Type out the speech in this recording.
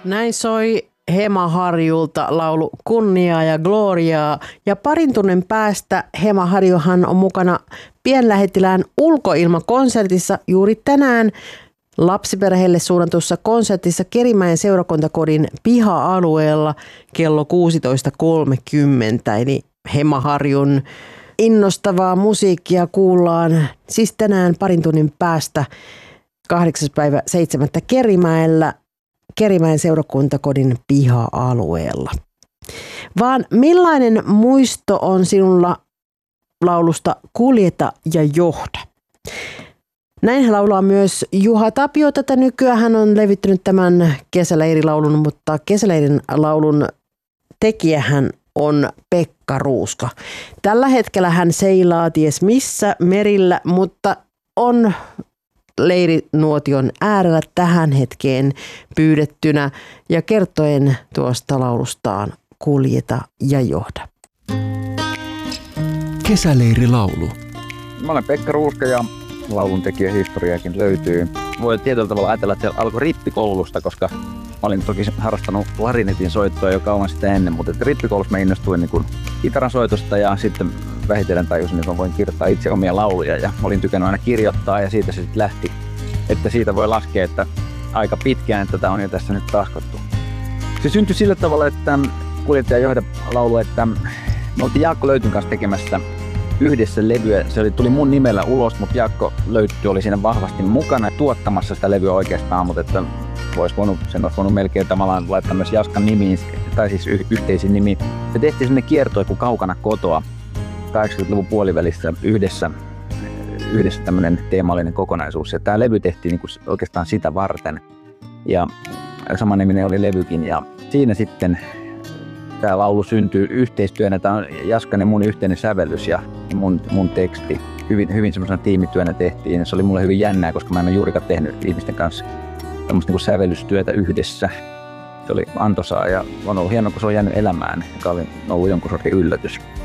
Näin soi Hema Harjulta laulu Kunniaa ja Gloriaa. Ja parin tunnin päästä Hema Harjuhan on mukana Pienlähettilään ulkoilmakonsertissa juuri tänään lapsiperheille suunnatussa konsertissa Kerimäen seurakuntakodin piha-alueella kello 16.30. Eli Hema Harjun innostavaa musiikkia kuullaan siis tänään parin tunnin päästä 8.7. Kerimäellä. Kerimäen seurakuntakodin piha-alueella. Vaan millainen muisto on sinulla laulusta Kuljeta ja johda? Näin laulaa myös Juha Tapio tätä nykyään. Hän on levittänyt tämän kesäleirilaulun, mutta kesäleirin laulun tekijähän on Pekka Ruuska. Tällä hetkellä hän seilaa ties missä merillä, mutta on leirinuotion äärellä tähän hetkeen pyydettynä ja kertoen tuosta laulustaan Kuljeta ja johda. Kesäleirilaulu. Mä olen Pekka Ruuska ja laulun tekijähistoriakin löytyy. Voi tietyllä tavalla ajatella, että se alkoi rippikoulusta, koska mä olin toki harrastanut klarinetin soittoa jo kauan sitä ennen, mutta rippikoulussa mä innostuin niin kitaran soitosta ja sitten vähitellen tajusin, että mä voin kirjoittaa itse omia lauluja ja olin tykännyt aina kirjoittaa ja siitä se sitten lähti. Että siitä voi laskea, että aika pitkään tätä on jo tässä nyt tahkottu. Se syntyi sillä tavalla, että Kuljeta ja johda laulu, että me oltiin Jaakko Löytyn kanssa tekemässä yhdessä levyä. Se tuli mun nimellä ulos, mutta Jaakko Löytty oli siinä vahvasti mukana tuottamassa sitä levyä oikeastaan, mutta että sen olisi voinut melkein tavallaan laittaa myös Jaskan nimiin, tai siis yhteisin nimi. Me tehtiin sellainen kiertue kuin Kaukana kotoa 80-luvun puolivälissä yhdessä tämmöinen teemallinen kokonaisuus. Ja tämä levy tehtiin niin kuin oikeastaan sitä varten. Ja samanniminen oli levykin. Ja siinä sitten tämä laulu syntyy yhteistyönä. Tämä on Jaskan ja mun yhteinen sävellys ja mun teksti. Hyvin semmoisena tiimityönä tehtiin. Se oli mulle hyvin jännää, koska mä en ole juurikaan tehnyt ihmisten kanssa tämmöistä niin kuin sävellystyötä yhdessä. Se oli antoisaa ja on ollut hienoa, kun se on jäänyt elämään, joka oli ollut jonkun sortin yllätys.